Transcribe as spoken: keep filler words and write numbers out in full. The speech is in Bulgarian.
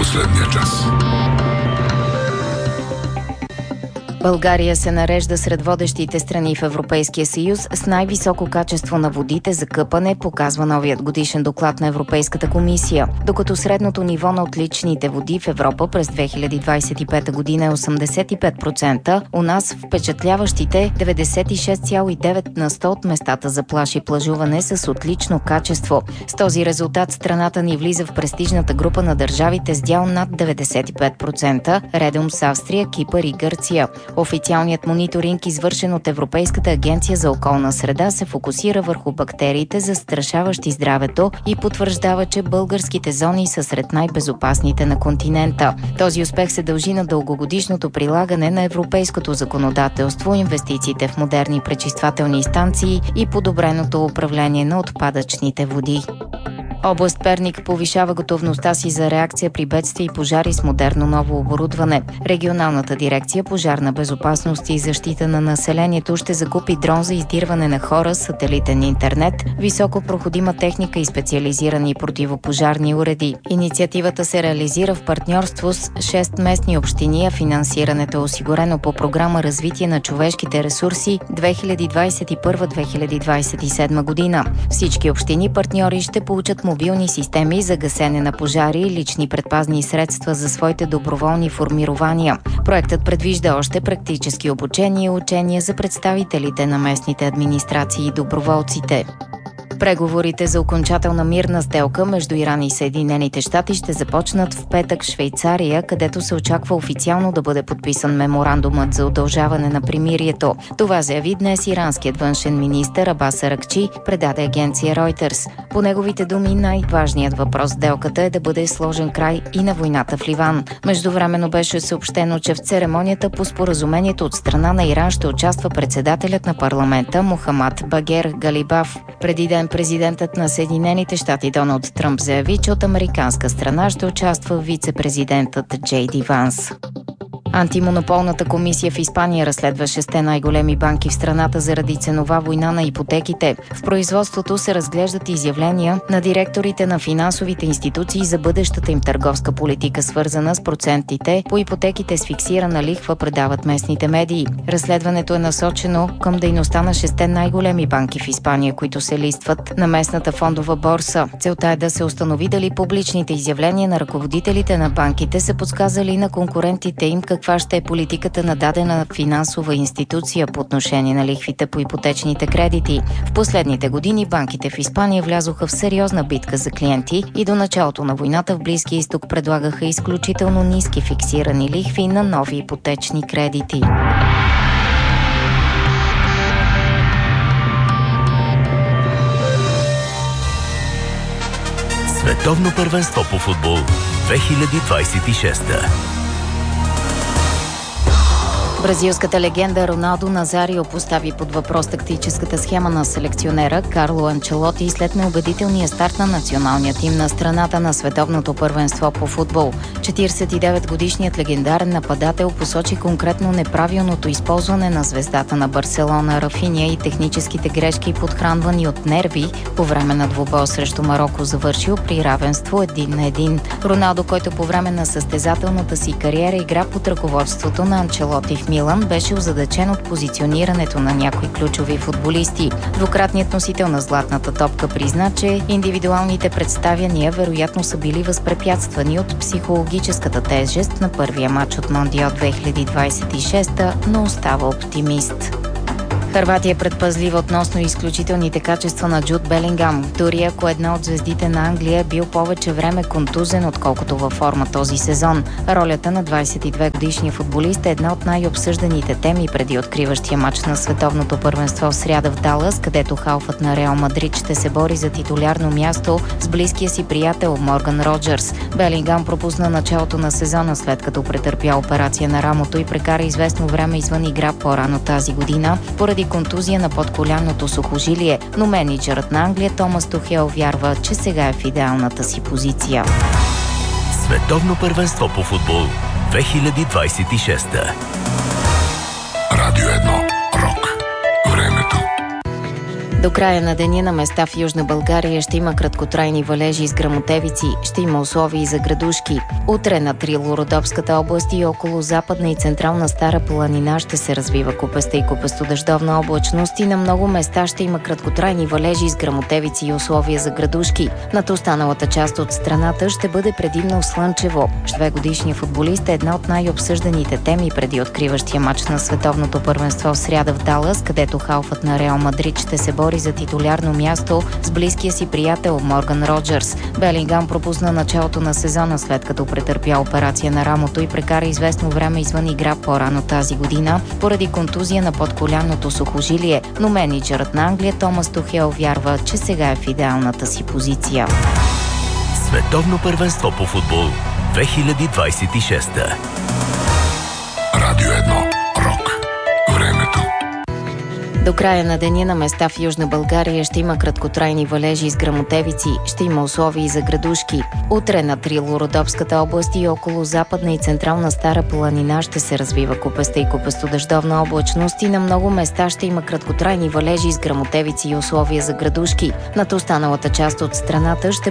последния час. България се нарежда сред водещите страни в Европейския съюз с най-високо качество на водите за къпане, показва новият годишен доклад на Европейската комисия. Докато средното ниво на отличните води в Европа през две хиляди двадесет и пета година е осемдесет и пет процента, у нас впечатляващите деветдесет и шест цяло и девет на сто от местата за плаж и плажуване са с отлично качество. С този резултат страната ни влиза в престижната група на държавите с дял над деветдесет и пет процента, редом с Австрия, Кипър и Гърция. Официалният мониторинг, извършен от Европейската агенция за околна среда, се фокусира върху бактериите, застрашаващи здравето, и потвърждава, че българските зони са сред най-безопасните на континента. Този успех се дължи на дългогодишното прилагане на европейското законодателство, инвестициите в модерни пречиствателни станции и подобреното управление на отпадъчните води. Област Перник повишава готовността си за реакция при бедствия и пожари с модерно ново оборудване. Регионалната дирекция пожарна безопасност и защита на населението ще закупи дрон за издирване на хора, сателитен интернет, високопроходима техника и специализирани противопожарни уреди. Инициативата се реализира в партньорство с шест местни общини, а финансирането е осигурено по програма Развитие на човешките ресурси две хиляди двадесет и първа - две хиляди двадесет и седма година. Всички общини партньори ще получат мобилни системи за гасене на пожари и лични предпазни средства за своите доброволни формирования. Проектът предвижда още практически обучение и учения за представителите на местните администрации и доброволците. Преговорите за окончателна мирна сделка между Иран и Съединените щати ще започнат в петък в Швейцария, където се очаква официално да бъде подписан меморандумът за удължаване на примирието. Това заяви днес иранският външен министър Абас Аракчи, предаде агенция Reuters. По неговите думи, най-важният въпрос в сделката е да бъде сложен край и на войната в Ливан. Междувременно беше съобщено, че в церемонията по споразумението от страна на Иран ще участва председателят на парламента Мохамад Багер Галибаф. Преди ден президентът на Съединените щати Доналд Тръмп заяви, че от американска страна ще участва вице-президентът Джей Ди Ванс. Антимонополната комисия в Испания разследва шесте най-големи банки в страната заради ценова война на ипотеките. В производството се разглеждат изявления на директорите на финансовите институции за бъдещата им търговска политика, свързана с процентите по ипотеките с фиксирана лихва, предават местните медии. Разследването е насочено към дейността на шесте най-големи банки в Испания, които се листват на местната фондова борса. Целта е да се установи дали публичните изявления на ръководителите на банките са подсказали на конкурентите им каква ще е политиката на дадена финансова институция по отношение на лихвите по ипотечните кредити. В последните години банките в Испания влязоха в сериозна битка за клиенти и до началото на войната в Близкия изток предлагаха изключително ниски фиксирани лихви на нови ипотечни кредити. Световно първенство по футбол две хиляди двадесет и шеста. Бразилската легенда Роналдо Назарио постави под въпрос тактическата схема на селекционера Карло Анчелоти след неубедителния старт на националния тим на страната на световното първенство по футбол. четиридесет и девет годишният легендарен нападател посочи конкретно неправилното използване на звездата на Барселона Рафиня и техническите грешки, подхранвани от нерви по време на двубой срещу Мароко, завършил при равенство един на един. Роналдо, който по време на състезателната си кариера игра под ръководството на Анчелоти в Милан, беше озадачен от позиционирането на някои ключови футболисти. Двукратният носител на златната топка призна, че индивидуалните представяния вероятно са били възпрепятствани от психологическата тежест на първия матч от Мондиал две хиляди двадесет и шеста, но остава оптимист. Хърватия е предпазлива относно изключителните качества на Джуд Белингам. Дори ако една от звездите на Англия е бил повече време контузен, отколкото във форма този сезон. Ролята на двадесет и две годишния футболист е една от най-обсъжданите теми преди откриващия матч на световното първенство в сряда в Далас, където халфът на Реал Мадрид ще се бори за титулярно място с близкия си приятел Морган Роджърс. Белингам пропусна началото на сезона, след като претърпя операция на рамото и прекара известно време извън игра по-рано тази година, поради контузия на подколяното сухожилие, но мениджърът на Англия Томас Тухел вярва, че сега е в идеалната си позиция. Световно първенство по футбол две хиляди двадесет и шеста. Радио едно. Рок. Времето. До края на деня на места в Южна България ще има краткотрайни валежи с гръмотевици, ще има условия и за градушки. Утре на Трило-Родопската област и около Западна и Централна Стара планина ще се развива купеста и купестодъждовна облачност и на много места ще има краткотрайни валежи с гръмотевици и условия за градушки. Над останалата част от страната ще бъде предимно слънчево. Двегодишният футболист е една от най-обсъжданите теми преди откриващия матч на световното първенство в сряда в Далас, където халфът на Реал Мадрид ще се бори за титулярно място с близкия си приятел Морган Роджърс. Белингам пропусна началото на сезона, след като претърпя операция на рамото и прекара известно време извън игра по-рано тази година поради контузия на подколяното сухожилие, но мениджърът на Англия Томас Тухел вярва, че сега е в идеалната си позиция. Световно първенство по футбол две хиляди двадесет и шеста. Радио едно. Рок. Времето. До края на деня на места в Южна България ще има краткотрайни валежи с гръмотевици, ще има условия и за градушки. Утре на Трило-Родопската област и около Западна и Централна Стара планина ще се развива купеста и купестодъждовна облачност и на много места ще има краткотрайни валежи с гръмотевици и условия за градушки. Над останалата част от страната ще